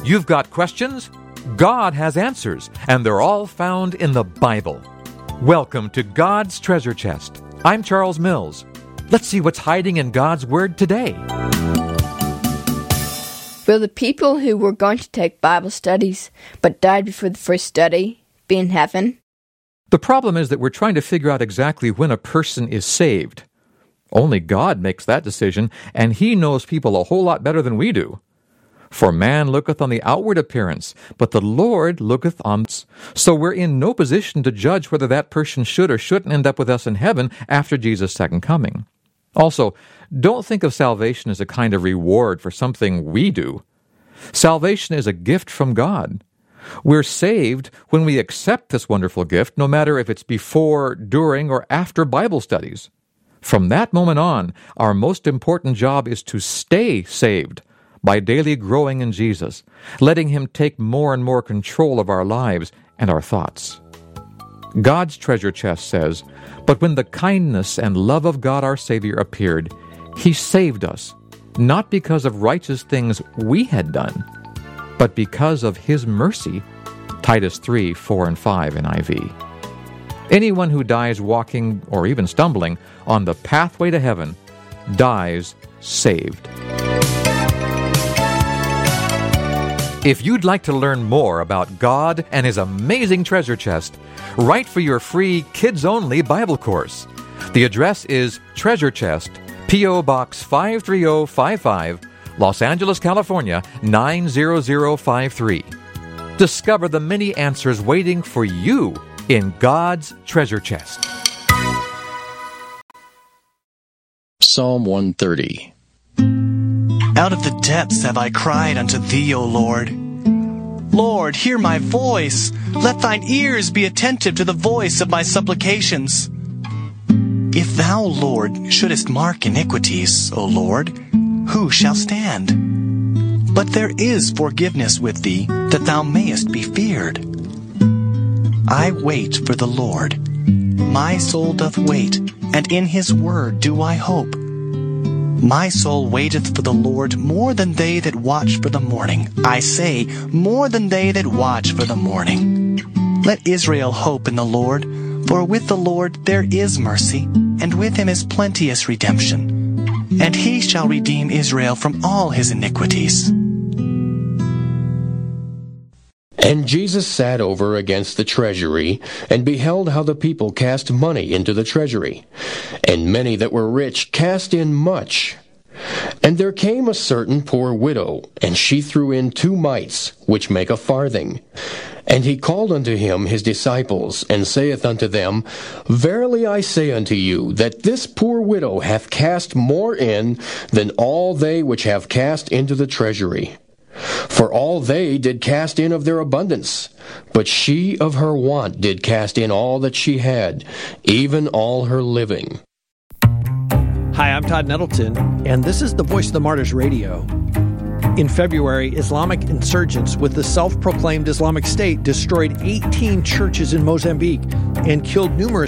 You've got questions? God has answers, and they're all found in the Bible. Welcome to God's Treasure Chest. I'm Charles Mills. Let's see what's hiding in God's Word today. Will the people who were going to take Bible studies but died before the first study be in heaven? The problem is that we're trying to figure out exactly when a person is saved. Only God makes that decision, and He knows people a whole lot better than we do. For man looketh on the outward appearance, but the Lord looketh on us. So we're in no position to judge whether that person should or shouldn't end up with us in heaven after Jesus' second coming. Also, don't think of salvation as a kind of reward for something we do. Salvation is a gift from God. We're saved when we accept this wonderful gift, no matter if it's before, during, or after Bible studies. From that moment on, our most important job is to stay saved by daily growing in Jesus, letting Him take more and more control of our lives and our thoughts. God's treasure chest says, "But when the kindness and love of God our Savior appeared, He saved us, not because of righteous things we had done, but because of His mercy." Titus 3, 4 and 5 NIV. Anyone who dies walking or even stumbling on the pathway to heaven dies saved. If you'd like to learn more about God and His amazing treasure chest, write for your free kids-only Bible course. The address is Treasure Chest, P.O. Box 53055, Los Angeles, California, 90053. Discover the many answers waiting for you in God's treasure chest. Psalm 130. Out of the depths have I cried unto Thee, O Lord. Lord, hear my voice. Let Thine ears be attentive to the voice of my supplications. If Thou, Lord, shouldest mark iniquities, O Lord, who shall stand? But there is forgiveness with Thee, that Thou mayest be feared. I wait for the Lord. My soul doth wait, and in His word do I hope. My soul waiteth for the Lord more than they that watch for the morning. I say, more than they that watch for the morning. Let Israel hope in the Lord, for with the Lord there is mercy, and with Him is plenteous redemption. And He shall redeem Israel from all his iniquities. And Jesus sat over against the treasury, and beheld how the people cast money into the treasury. And many that were rich cast in much. And there came a certain poor widow, and she threw in 2 mites, which make a farthing. And He called unto Him His disciples, and saith unto them, Verily I say unto you, that this poor widow hath cast more in than all they which have cast into the treasury. For all they did cast in of their abundance, but she of her want did cast in all that she had, even all her living. Hi, I'm Todd Nettleton, and this is the Voice of the Martyrs Radio. In February, Islamic insurgents with the self-proclaimed Islamic State destroyed 18 churches in Mozambique and killed numerous